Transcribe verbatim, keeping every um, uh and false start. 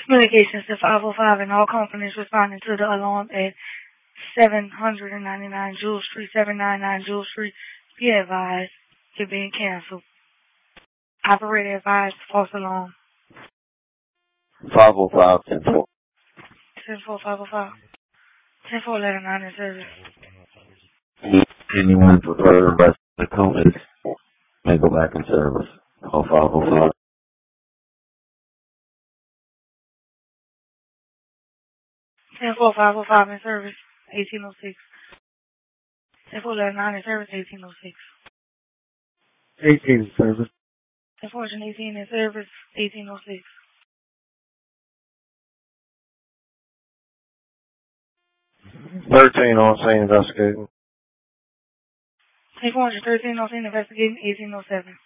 Communications to five oh five and all companies responding to the alarm at seven ninety-nine Jewel Street, seven ninety-nine Jewel Street. Be advised, you're being canceled. Operator advised, false alarm. five oh five, ten four. ten four, five oh five. ten four, eleven nine in service. Anyone prefer the rest of the companies may go back in service. Call five oh five. ten four, five oh five in service, eighteen oh six. ten four, eleven nine in service, eighteen oh six. eighteen in service. ten four, eighteen in service, eighteen oh six. thirteen on scene investigating. ten four, thirteen on scene investigating, eighteen oh seven.